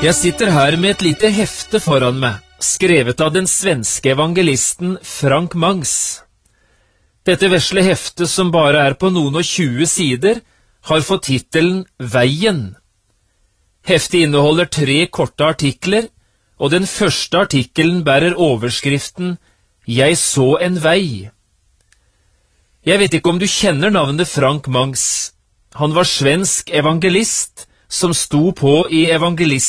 Jeg sitter her med et lite hefte foran meg, skrevet av den svenske evangelisten Frank Mangs. Dette vesle heftet, som bare er på noen og 20 sider, har fått titelen Veien. Heftet inneholder 3 korte artikler, og den første artikkelen bærer overskriften Jeg så en vei. Jeg vet ikke om du kjenner navnet Frank Mangs. Han var svensk evangelist, som sto på i evangelist